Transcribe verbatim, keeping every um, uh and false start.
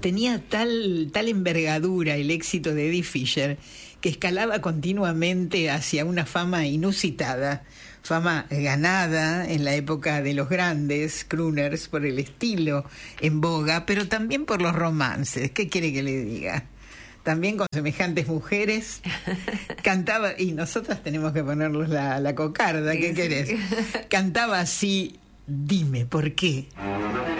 tenía tal, tal envergadura el éxito de Eddie Fisher que escalaba continuamente hacia una fama inusitada, fama ganada en la época de los grandes crooners por el estilo en boga, pero también por los romances. ¿Qué quiere que le diga? También con semejantes mujeres cantaba, y nosotras tenemos que ponernos la, la cocarda, ¿qué sí, querés? Sí. Cantaba así: dime por qué